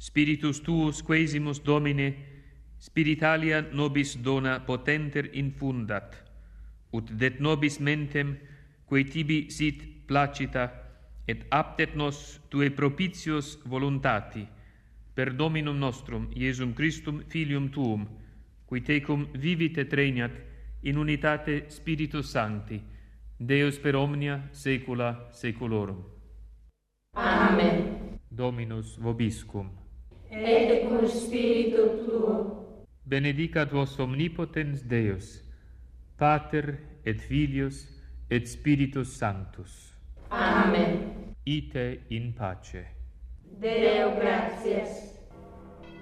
Spiritus tuus quesimus Domine, spiritalia nobis dona potenter infundat, ut det nobis mentem, quae tibi sit placita, et aptet nos tue propitios voluntati, per Dominum nostrum, Iesum Christum, Filium tuum, qui tecum vivit et regnat in unitate Spiritus Sancti, Deus per omnia saecula saeculorum. Amen. Dominus vobiscum. Et cum spiritu tuo. Benedicat vos omnipotens Deus, Pater et Filius et Spiritus Sanctus. Amen. Ite in pace. Deo gratias.